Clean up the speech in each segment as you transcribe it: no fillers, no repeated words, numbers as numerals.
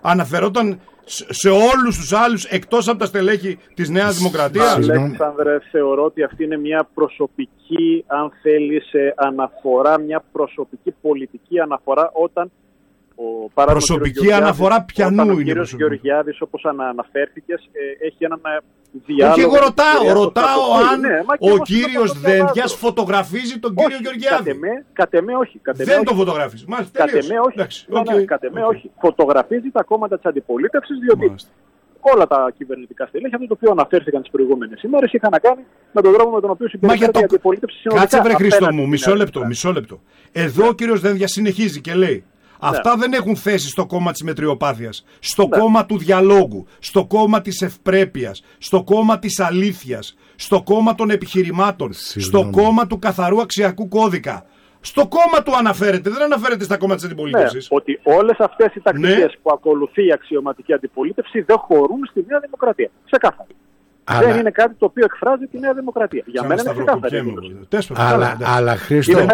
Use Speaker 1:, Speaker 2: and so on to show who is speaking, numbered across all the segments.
Speaker 1: αναφερόταν σε όλους τους άλλους εκτός από τα στελέχη της Νέας Δημοκρατίας.
Speaker 2: Αλέξανδρε, θεωρώ ότι αυτή είναι μια προσωπική, αν θέλεις, αναφορά, μια προσωπική πολιτική αναφορά όταν
Speaker 1: προσωπική αναφορά πιανού είναι.
Speaker 2: Ο κύριος Γεωργιάδης, όπως αναφέρθηκες, έχει έναν διάλογο.
Speaker 1: Όχι, εγώ ρωτάω αν ο κύριος Δένδιας φωτογραφίζει τον κύριο Γεωργιάδη.
Speaker 2: Κατ' εμέ όχι.
Speaker 1: Δεν τον φωτογραφίζει.
Speaker 2: Κατ' εμέ όχι. Φωτογραφίζει τα κόμματα της αντιπολίτευσης, διότι όλα τα κυβερνητικά στελέχη, αυτό το οποίο αναφέρθηκαν τις προηγούμενες ημέρες, είχαν να κάνει με τον τρόπο με τον οποίο συμπεριφέρεται η αντιπολίτευση συνολικά.
Speaker 1: Κάτσε βρε Χρήστο μου, μισό λεπτό. Εδώ ο κύριος Δένδιας συνεχίζει και λέει: αυτά δεν έχουν θέση στο κόμμα της μετριοπάθειας, στο κόμμα του διαλόγου, στο κόμμα της ευπρέπειας, στο κόμμα της αλήθειας, στο κόμμα των επιχειρημάτων, στο κόμμα του καθαρού αξιακού κώδικα. Στο κόμμα του αναφέρεται, δεν αναφέρεται στα κόμματα της αντιπολίτευσης.
Speaker 2: Ναι, ότι όλες αυτές οι τακτικές που ακολουθεί η αξιωματική αντιπολίτευση δεν χωρούν στη Νέα Δημοκρατία. Ξεκάθαρα. Δεν είναι κάτι το οποίο εκφράζει τη Νέα Δημοκρατία. Για μένα είναι ξεκάθαρο.
Speaker 3: Αλλά Χρήστο,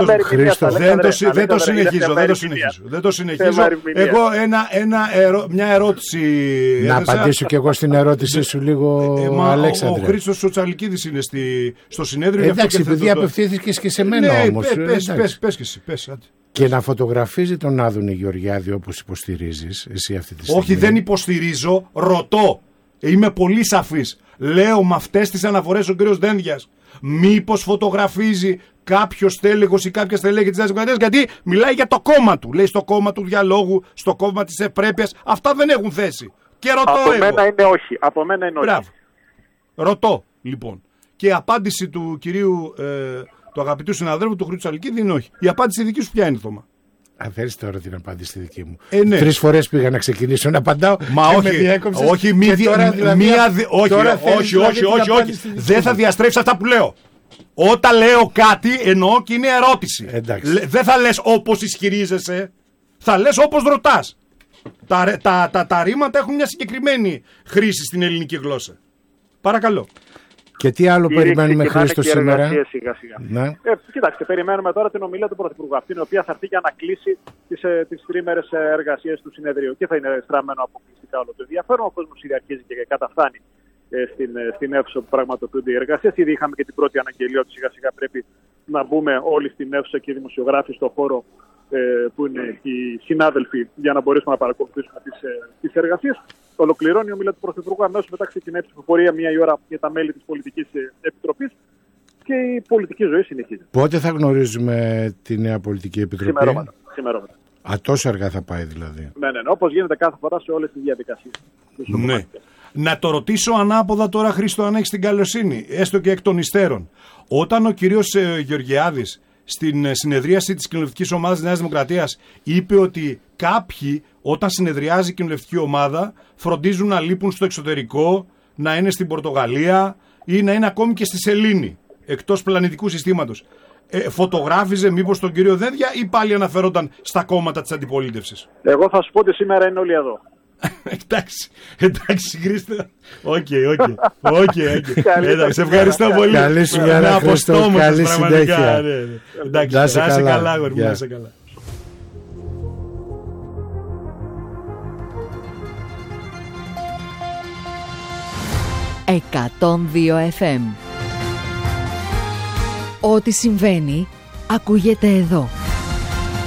Speaker 1: δεν το συνεχίζω. Εγώ μια ερώτηση.
Speaker 3: Να απαντήσω κι εγώ στην ερώτησή σου λίγο, Αλέξανδρε.
Speaker 1: Ο Χρήστος ο Τσαλκίδης είναι στο συνέδριο.
Speaker 3: Εντάξει, επειδή απευθύνθηκες και σε μένα όμως.
Speaker 1: Πες και εσύ, πες.
Speaker 3: Και να φωτογραφίζει τον Άδωνη Γεωργιάδη όπως υποστηρίζεις εσύ αυτή τη στιγμή.
Speaker 1: Όχι, δεν υποστηρίζω, ρωτώ. Είμαι πολύ σαφής. Λέω με αυτές τις αναφορές ο κύριος Δένδιας μήπως φωτογραφίζει κάποιο στέλεχος ή κάποια στελέχη της Νέας Δημοκρατίας, γιατί μιλάει για το κόμμα του. Λέει στο κόμμα του διαλόγου, στο κόμμα της ευπρέπειας. Αυτά δεν έχουν θέση. Και ρωτώ
Speaker 2: Από μένα είναι όχι.
Speaker 1: Μπράβο. Ρωτώ λοιπόν. Και η απάντηση του κυρίου του αγαπητού συναδέλφου του Χρήστου Τσαλκίδη είναι όχι. Η απάντηση δική σου ποια είναι, Θωμά?
Speaker 3: Αν θέλεις τώρα την απάντηση τη δική μου.
Speaker 1: Ναι.
Speaker 3: 3 φορές πήγα να ξεκινήσω να απαντάω.
Speaker 1: Μα όχι, δεν θα διαστρέψεις αυτά που λέω. Όταν λέω κάτι εννοώ και είναι ερώτηση. Δεν θα λες όπως ισχυρίζεσαι. Θα λες όπως ρωτάς. Τα ρήματα έχουν μια συγκεκριμένη χρήση στην ελληνική γλώσσα. Παρακαλώ.
Speaker 3: Και τι άλλο περιμένουμε, Χρήστο, σήμερα?
Speaker 2: Ναι. Κοιτάξτε, περιμένουμε τώρα την ομιλία του Πρωθυπουργού, αυτή η οποία θα έρθει για να κλείσει τις τρίμερες εργασίες του συνεδρίου και θα είναι στραμμένο αποκλειστικά όλο το ενδιαφέρον. Ο κόσμος ήδη αρχίζει και καταφθάνει στην αίθουσα που πραγματοποιούνται οι εργασίες. Ήδη είχαμε και την πρώτη αναγγελία ότι σιγά σιγά πρέπει να μπούμε όλοι στην αίθουσα και οι δημοσιογράφοι στον χώρο που είναι οι συνάδελφοι για να μπορέσουμε να παρακολουθήσουμε τις εργασίες. Ολοκληρώνει η ομιλία του Πρωθυπουργού, αμέσως μετά ξεκινάει η ψηφοφορία 1 η ώρα για τα μέλη της Πολιτικής Επιτροπής και η πολιτική ζωή συνεχίζει.
Speaker 3: Πότε θα γνωρίζουμε τη νέα Πολιτική Επιτροπή?
Speaker 2: Σημερώματα.
Speaker 3: Τόσο αργά θα πάει δηλαδή?
Speaker 2: Ναι, όπως γίνεται κάθε φορά σε όλες τις διαδικασίες.
Speaker 1: Ναι. Να το ρωτήσω ανάποδα τώρα, Χρήστο, αν έχεις την καλοσύνη, έστω και εκ των υστέρων. Όταν ο κύριος Γεωργιάδης στην συνεδρίαση της κοινοβουλευτικής ομάδας της Νέας Δημοκρατίας είπε ότι κάποιοι όταν συνεδριάζει η κοινοβουλευτική ομάδα φροντίζουν να λείπουν στο εξωτερικό, να είναι στην Πορτογαλία ή να είναι ακόμη και στη Σελήνη, εκτός πλανητικού συστήματος. Φωτογράφιζε μήπως τον κύριο Δένδια ή πάλι αναφερόταν στα κόμματα της αντιπολίτευσης?
Speaker 2: Εγώ θα σου πω ότι σήμερα είναι όλοι εδώ.
Speaker 1: Εντάξει, Χρήστο. Οκ. Εντάξει, ευχαριστώ πολύ.
Speaker 3: Καλή σου μέρα, Χρήστο. Καλή συνέχεια.
Speaker 1: Εντάξει, να είσαι καλά, αγόρι μου, να είσαι καλά.
Speaker 4: «102 FM». Ό,τι συμβαίνει, ακούγεται εδώ.